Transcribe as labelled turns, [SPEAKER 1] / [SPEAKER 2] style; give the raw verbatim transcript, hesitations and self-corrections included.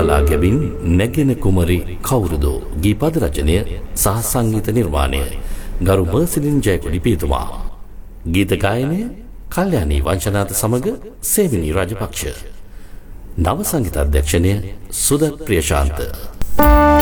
[SPEAKER 1] බලා ගැබින් නැගෙන කුමරි කවුරුදෝ ගීපද රචනය සහ සංගීත නිර්මාණය ගරු මර්සිලින් ජයකොඩි පියතුමා. ගීත ගායනය කල්යාණී වංශනාත සමග සේවිනී රාජපක්ෂ. නව සංගීත අධ්‍යක්ෂණය සුදත් ප්‍රියශාන්ත.